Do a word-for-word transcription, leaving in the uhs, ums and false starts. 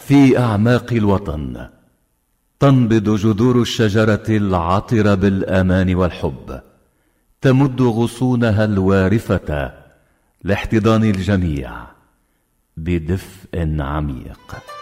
في أعماق الوطن تنبض جذور الشجرة العطرة بالأمان والحب، تمد غصونها الوارفة لاحتضان الجميع بدفء عميق.